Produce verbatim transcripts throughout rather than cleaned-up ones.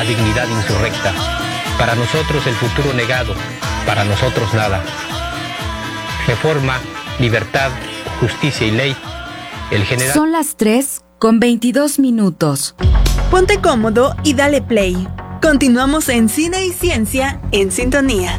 la dignidad insurrecta. Para nosotros el futuro negado, para nosotros nada. Reforma, libertad, justicia y ley. El general... Son las tres con veintidós minutos. Ponte cómodo y dale play. Continuamos en Cine y Ciencia en Sintonía.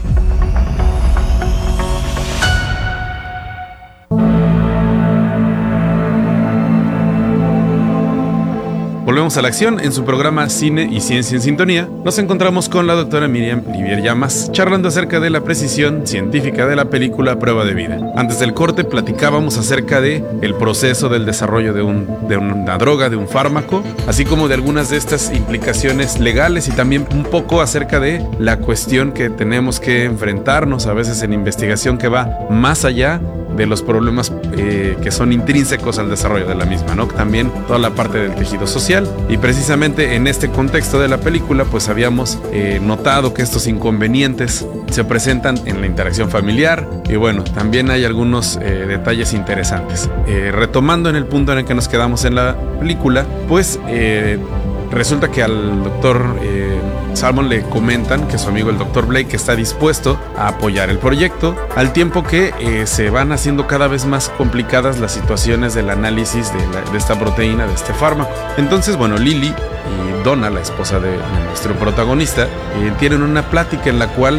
Volvemos a la acción en su programa Cine y Ciencia en Sintonía. Nos encontramos con la doctora Miriam Livier Llamas, charlando acerca de la precisión científica de la película Prueba de Vida. Antes del corte platicábamos acerca de el proceso del desarrollo de, un, de una droga, de un fármaco, así como de algunas de estas implicaciones legales y también un poco acerca de la cuestión que tenemos que enfrentarnos a veces en investigación que va más allá de los problemas eh, que son intrínsecos al desarrollo de la misma, ¿no? También toda la parte del tejido social. Y precisamente en este contexto de la película, pues habíamos eh, notado que estos inconvenientes se presentan en la interacción familiar y bueno, también hay algunos eh, detalles interesantes. Eh, retomando en el punto en el que nos quedamos en la película, pues eh, resulta que al doctor eh, Salmon le comentan que su amigo el doctor Blake está dispuesto a apoyar el proyecto, al tiempo que eh, se van haciendo cada vez más complicadas las situaciones del análisis de, la, de esta proteína, de este fármaco. Entonces, bueno, Lily y Donna, la esposa de, de nuestro protagonista, eh, tienen una plática en la cual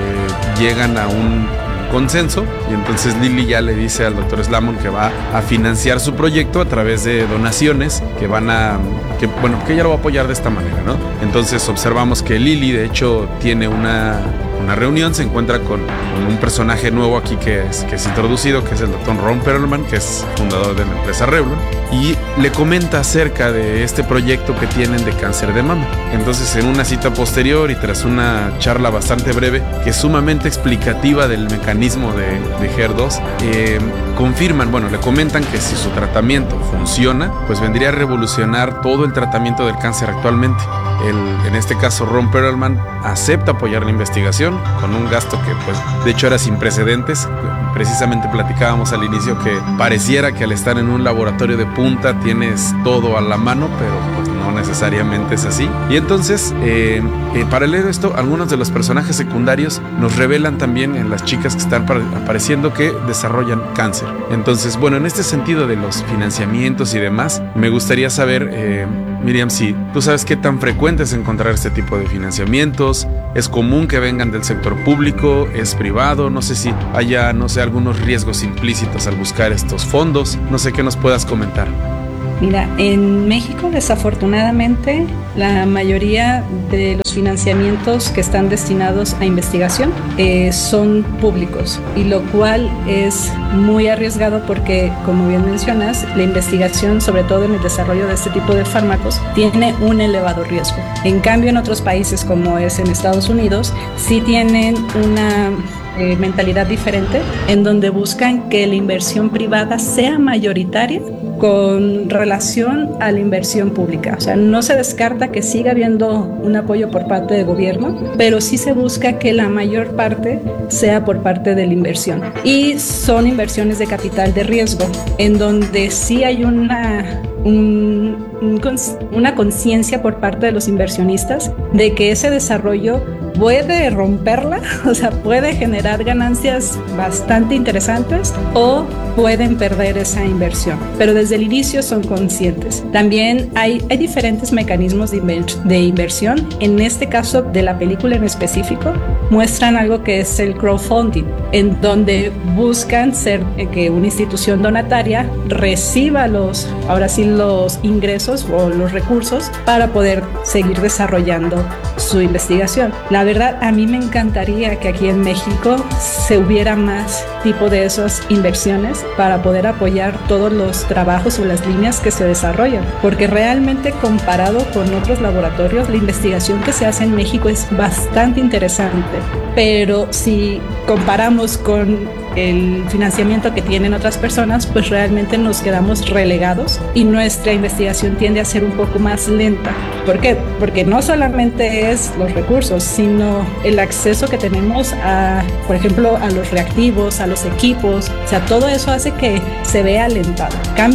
eh, llegan a un consenso y entonces Lily ya le dice al doctor Slamon que va a financiar su proyecto a través de donaciones que van a, que bueno, que ella lo va a apoyar de esta manera, ¿no? Entonces observamos que Lily de hecho tiene una una reunión, se encuentra con, con un personaje nuevo aquí que es, que es introducido, que es el doctor Ron Perlman, que es fundador de la empresa Revlon, y le comenta acerca de este proyecto que tienen de cáncer de mama. Entonces, en una cita posterior y tras una charla bastante breve, que es sumamente explicativa del mecanismo de, de H E R dos, eh, confirman, bueno, le comentan que si su tratamiento funciona, pues vendría a revolucionar todo el tratamiento del cáncer actualmente. El, en este caso, Ron Perlman acepta apoyar la investigación con un gasto que, pues, de hecho era sin precedentes. Precisamente platicábamos al inicio que pareciera que al estar en un laboratorio de punta tienes todo a la mano, pero pues no necesariamente es así. Y entonces, eh, eh, para leer esto, algunos de los personajes secundarios nos revelan también en las chicas que están apareciendo que desarrollan cáncer. Entonces, bueno, en este sentido de los financiamientos y demás, me gustaría saber, eh, Miriam, si tú sabes qué tan frecuente es encontrar este tipo de financiamientos. ¿Es común que vengan del sector público? ¿Es privado? No sé si haya, no sé, algunos riesgos implícitos al buscar estos fondos. No sé qué nos puedas comentar. Mira, en México desafortunadamente la mayoría de los financiamientos que están destinados a investigación eh, son públicos, y lo cual es muy arriesgado porque, como bien mencionas, la investigación, sobre todo en el desarrollo de este tipo de fármacos, tiene un elevado riesgo. En cambio, en otros países como es en Estados Unidos, sí tienen una Eh, mentalidad diferente, en donde buscan que la inversión privada sea mayoritaria con relación a la inversión pública. O sea, no se descarta que siga habiendo un apoyo por parte del gobierno, pero sí se busca que la mayor parte sea por parte de la inversión. Y son inversiones de capital de riesgo, en donde sí hay una, un, un, una conciencia por parte de los inversionistas de que ese desarrollo puede romperla, o sea, puede generar ganancias bastante interesantes o pueden perder esa inversión, pero desde el inicio son conscientes. También hay, hay diferentes mecanismos de, inver de inversión. En este caso de la película en específico, muestran algo que es el crowdfunding, en donde buscan ser eh, que una institución donataria reciba los, ahora sí, los ingresos o los recursos para poder seguir desarrollando su investigación. La verdad, a mí me encantaría que aquí en México se hubiera más tipo de esas inversiones para poder apoyar todos los trabajos o las líneas que se desarrollan, porque realmente comparado con otros laboratorios, la investigación que se hace en México es bastante interesante, pero si comparamos con el financiamiento que tienen otras personas, pues realmente nos quedamos relegados y nuestra investigación tiende a ser un poco más lenta. ¿Por qué? Porque no solamente es los recursos, sino el acceso que tenemos a, por ejemplo, a los reactivos, a los equipos, o sea, todo eso hace que se vea alentado. En cambio,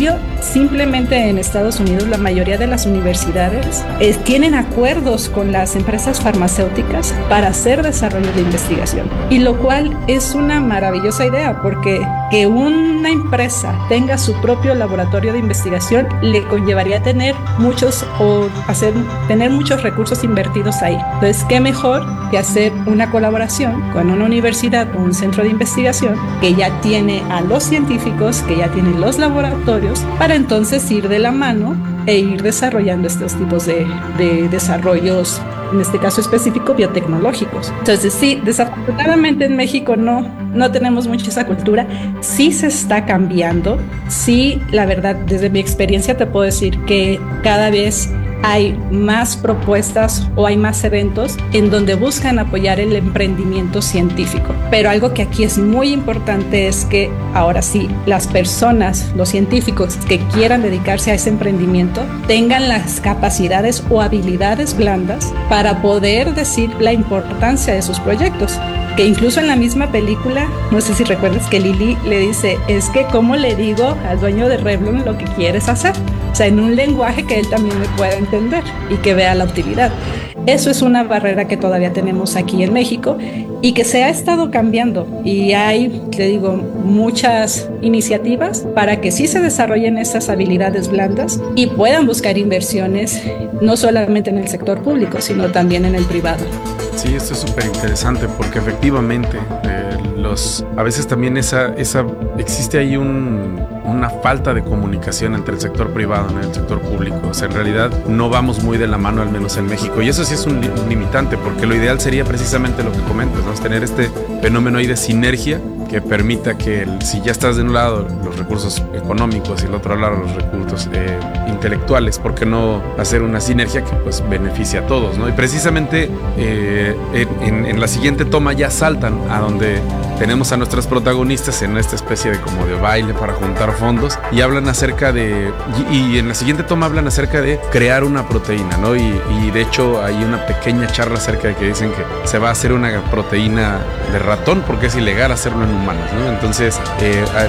simplemente en Estados Unidos la mayoría de las universidades eh, tienen acuerdos con las empresas farmacéuticas para hacer desarrollo de investigación, y lo cual es una maravillosa idea, porque que una empresa tenga su propio laboratorio de investigación le conllevaría tener muchos o hacer tener muchos recursos invertidos ahí. Entonces, qué mejor que hacer una colaboración con una universidad o un centro de investigación que ya tiene a los científicos, que ya tiene los laboratorios, para entonces ir de la mano e ir desarrollando estos tipos de, de desarrollos, en este caso específico, biotecnológicos. Entonces, sí, desafortunadamente en México no, no tenemos mucho esa cultura. Sí se está cambiando. Sí, la verdad, desde mi experiencia te puedo decir que cada vez hay más propuestas o hay más eventos en donde buscan apoyar el emprendimiento científico. Pero algo que aquí es muy importante es que ahora sí, las personas, los científicos que quieran dedicarse a ese emprendimiento tengan las capacidades o habilidades blandas para poder decir la importancia de sus proyectos. Que incluso en la misma película, no sé si recuerdas que Lily le dice, es que ¿cómo le digo al dueño de Revlon lo que quieres hacer? O sea, en un lenguaje que él también me pueda entender y que vea la utilidad. Eso es una barrera que todavía tenemos aquí en México y que se ha estado cambiando, y hay, te digo, muchas iniciativas para que sí se desarrollen esas habilidades blandas y puedan buscar inversiones no solamente en el sector público, sino también en el privado. Sí, esto es súper interesante porque efectivamente eh, los, a veces también esa, esa, existe ahí un, una falta de comunicación entre el sector privado y el sector público. O sea, en realidad no vamos muy de la mano, al menos en México, y eso sí es un, un limitante, porque lo ideal sería precisamente lo que comentas, ¿no? Es tener este fenómeno ahí de sinergia que permita que el, si ya estás de un lado los recursos económicos y del otro lado los recursos eh, intelectuales, ¿por qué no hacer una sinergia que pues beneficie a todos, ¿no? Y precisamente eh, en, en la siguiente toma ya saltan a donde tenemos a nuestros protagonistas en esta especie de como de baile para juntar fondos, y hablan acerca de, y, y en la siguiente toma hablan acerca de crear una proteína, ¿no? Y, y de hecho hay una pequeña charla acerca de que dicen que se va a hacer una proteína de ratón porque es ilegal hacerlo en humanos, ¿no? Entonces eh, a,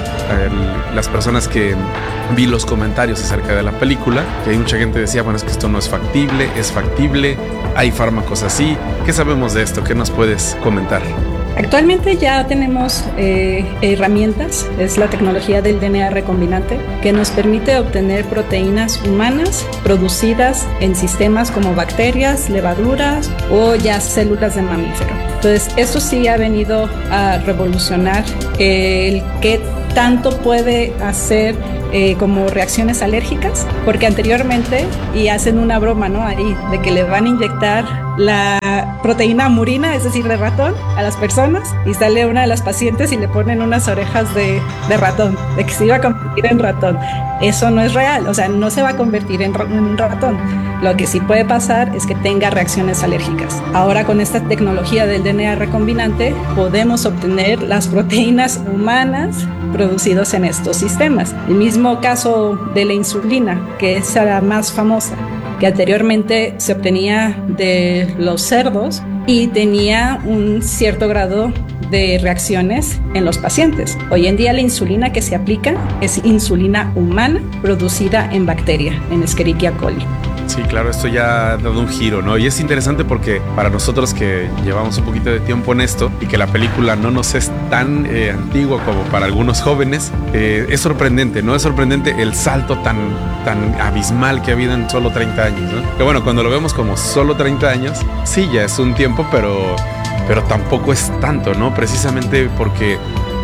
a, las personas que vi los comentarios acerca de la película, que hay mucha gente decía, bueno, es que esto no es factible, es factible, hay fármacos así. ¿Qué sabemos de esto? ¿Qué nos puedes comentar? Actualmente ya tenemos eh, herramientas, es la tecnología del D N A recombinante, que nos permite obtener proteínas humanas producidas en sistemas como bacterias, levaduras o ya células de mamífero. Entonces, esto sí ha venido a revolucionar el qué tanto puede hacer eh, como reacciones alérgicas, porque anteriormente, y hacen una broma, ¿no? Ahí, de que le van a inyectar la proteína murina, es decir, de ratón, a las personas, y sale una de las pacientes y le ponen unas orejas de, de ratón, de que se iba a convertir en ratón. Eso no es real, o sea, no se va a convertir en, en un ratón. Lo que sí puede pasar es que tenga reacciones alérgicas. Ahora, con esta tecnología del D N A recombinante, podemos obtener las proteínas humanas producidas en estos sistemas. El mismo caso de la insulina, que es la más famosa, que anteriormente se obtenía de los cerdos y tenía un cierto grado de reacciones en los pacientes. Hoy en día la insulina que se aplica es insulina humana producida en bacteria, en Escherichia coli. Sí, claro, esto ya ha dado un giro, ¿no? Y es interesante porque para nosotros que llevamos un poquito de tiempo en esto y que la película no nos es tan eh, antigua como para algunos jóvenes, eh, es sorprendente, ¿no? Es sorprendente el salto tan, tan abismal que ha habido en solo treinta años, ¿no? Que bueno, cuando lo vemos como solo treinta años, sí, ya es un tiempo, pero, pero tampoco es tanto, ¿no? Precisamente porque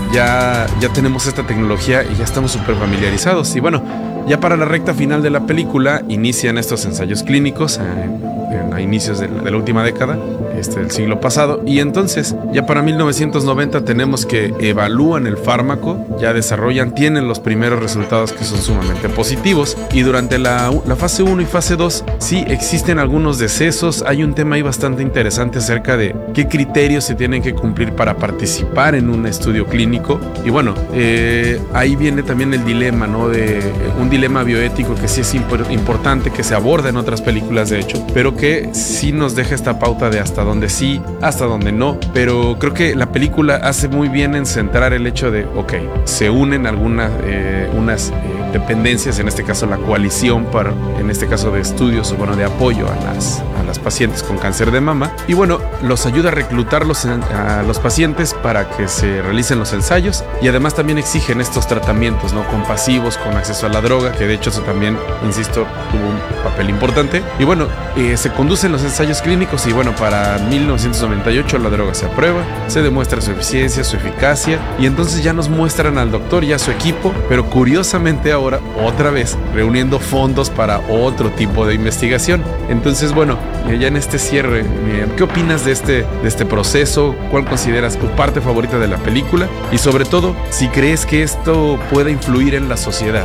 ya, ya tenemos esta tecnología y ya estamos súper familiarizados. Y bueno, ya para la recta final de la película inician estos ensayos clínicos eh, a inicios de la, de la última década este, del siglo pasado, y entonces ya para mil novecientos noventa tenemos que evalúan el fármaco, ya desarrollan, tienen los primeros resultados que son sumamente positivos, y durante la, la fase uno y fase dos sí existen algunos decesos. Hay un tema ahí bastante interesante acerca de qué criterios se tienen que cumplir para participar en un estudio clínico, y bueno, eh, ahí viene también el dilema, ¿no? De eh, un dilema bioético que sí es imp- importante, que se aborda en otras películas de hecho, pero que sí nos deja esta pauta de hasta dónde sí, hasta dónde no. Pero creo que la película hace muy bien en centrar el hecho de, ok, se unen algunas eh, unas eh, dependencias, en este caso la coalición para, en este caso de estudios, o bueno, de apoyo a las, a las pacientes con cáncer de mama, y bueno, los ayuda a reclutar los, a los pacientes para que se realicen los ensayos, y además también exigen estos tratamientos, ¿no?, compasivos, con acceso a la droga, que de hecho eso también, insisto, tuvo un papel importante. Y bueno, eh, se conducen los ensayos clínicos, y bueno, para mil novecientos noventa y ocho la droga se aprueba, se demuestra su eficiencia, su eficacia, y entonces ya nos muestran al doctor y a su equipo, pero curiosamente ahora otra vez reuniendo fondos para otro tipo de investigación. Entonces, bueno, ya en este cierre, ¿qué opinas de este, de este proceso? ¿Cuál consideras tu parte favorita de la película? Y sobre todo, si crees que esto pueda influir en la sociedad.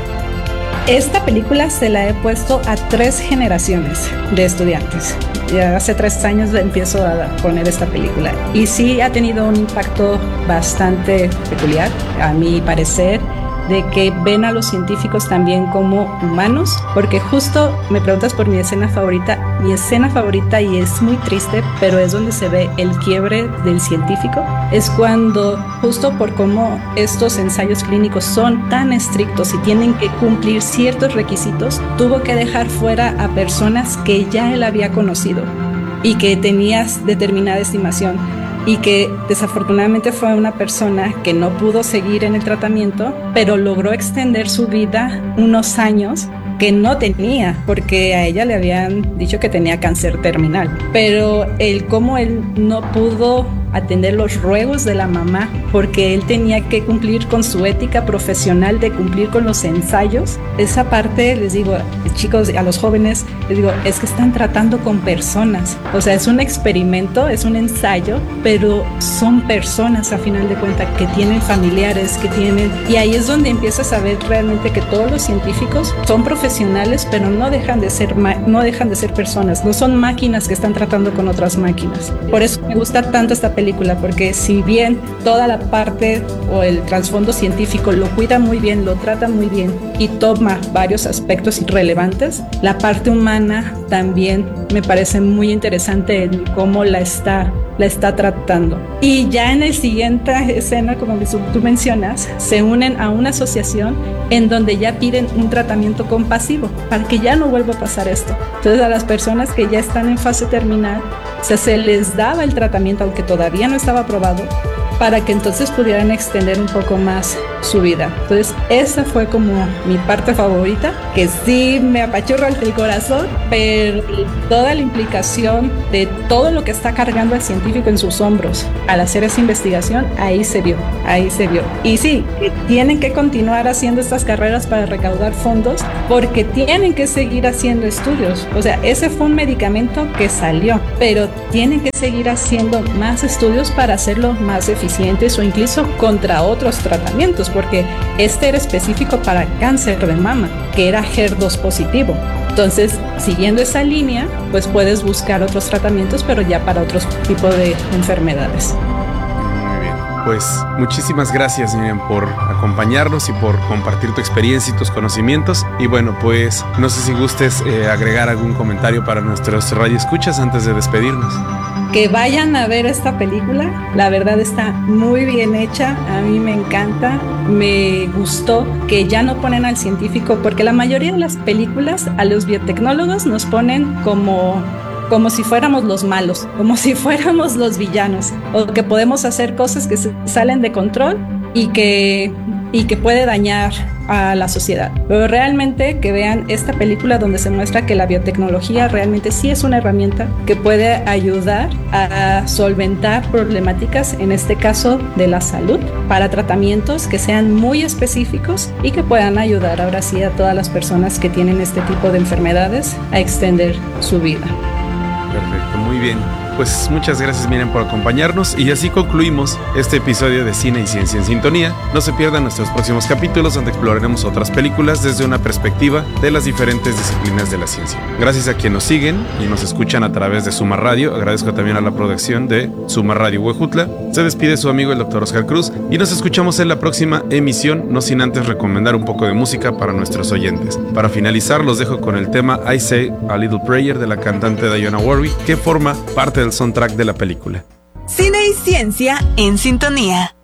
Esta película se la he puesto a tres generaciones de estudiantes. Ya hace tres años empiezo a poner esta película y sí ha tenido un impacto bastante peculiar, a mi parecer, de que ven a los científicos también como humanos, porque justo me preguntas por mi escena favorita, mi escena favorita, y es muy triste, pero es donde se ve el quiebre del científico, es cuando, justo por cómo estos ensayos clínicos son tan estrictos y tienen que cumplir ciertos requisitos, tuvo que dejar fuera a personas que ya él había conocido y que tenías determinada estimación, y que desafortunadamente fue una persona que no pudo seguir en el tratamiento, pero logró extender su vida unos años que no tenía, porque a ella le habían dicho que tenía cáncer terminal. Pero el cómo él no pudo atender los ruegos de la mamá, porque él tenía que cumplir con su ética profesional de cumplir con los ensayos. Esa parte, les digo, chicos, a los jóvenes, les digo, es que están tratando con personas. O sea, es un experimento, es un ensayo, pero son personas a final de cuentas que tienen familiares, que tienen... Y ahí es donde empiezas a ver realmente que todos los científicos son profesionales, pero no dejan de ser, no dejan de ser personas, no son máquinas que están tratando con otras máquinas. Por eso me gusta tanto esta película, porque si bien toda la parte o el trasfondo científico lo cuida muy bien, lo trata muy bien y toma varios aspectos relevantes, la parte humana también me parece muy interesante en cómo la está, la está tratando. Y ya en la siguiente escena, como tú mencionas, se unen a una asociación en donde ya piden un tratamiento compasivo para que ya no vuelva a pasar esto. Entonces, a las personas que ya están en fase terminal, o sea, se les daba el tratamiento, aunque todavía no estaba aprobado, para que entonces pudieran extender un poco más su vida. Entonces, esa fue como mi parte favorita, que sí me apachurra el corazón, pero toda la implicación de todo lo que está cargando el científico en sus hombros al hacer esa investigación, ahí se vio, ahí se vio. Y sí, que tienen que continuar haciendo estas carreras para recaudar fondos, porque tienen que seguir haciendo estudios. O sea, ese fue un medicamento que salió, pero tienen que seguir haciendo más estudios para hacerlo más eficiente o incluso contra otros tratamientos, porque este era específico para cáncer de mama, que era H E R dos positivo. Entonces, siguiendo esa línea, pues puedes buscar otros tratamientos, pero ya para otros tipos de enfermedades. Muy bien. Pues muchísimas gracias, Miriam, por acompañarnos y por compartir tu experiencia y tus conocimientos. Y bueno, pues no sé si gustes eh, agregar algún comentario para nuestros radioescuchas antes de despedirnos. Que vayan a ver esta película, la verdad está muy bien hecha, a mí me encanta, me gustó que ya no ponen al científico, porque la mayoría de las películas a los biotecnólogos nos ponen como, como si fuéramos los malos, como si fuéramos los villanos, o que podemos hacer cosas que se salen de control y que, y que puede dañar a la sociedad. Pero realmente que vean esta película donde se muestra que la biotecnología realmente sí es una herramienta que puede ayudar a solventar problemáticas, en este caso de la salud, para tratamientos que sean muy específicos y que puedan ayudar ahora sí a todas las personas que tienen este tipo de enfermedades a extender su vida. Perfecto, muy bien. Pues muchas gracias, Miriam, por acompañarnos, y así concluimos este episodio de Cine y Ciencia en Sintonía. No se pierdan nuestros próximos capítulos, donde exploraremos otras películas desde una perspectiva de las diferentes disciplinas de la ciencia. Gracias a quienes nos siguen y nos escuchan a través de Suma Radio. Agradezco también a la producción de Suma Radio Huejutla. Se despide su amigo el doctor Oscar Cruz y nos escuchamos en la próxima emisión, no sin antes recomendar un poco de música para nuestros oyentes. Para finalizar, los dejo con el tema I Say a Little Prayer de la cantante Dionne Warwick, que forma parte del soundtrack de la película. Cine y Ciencia en Sintonía.